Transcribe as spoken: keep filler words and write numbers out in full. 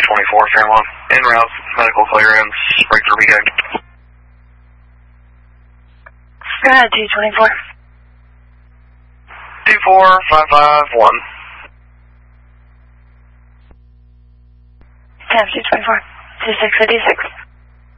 twenty-four, Fairlawn. En route, medical clearance, breakthrough begin. Go ahead, two twenty-four. two four five five one. ten two twenty-four. two six fifty-six.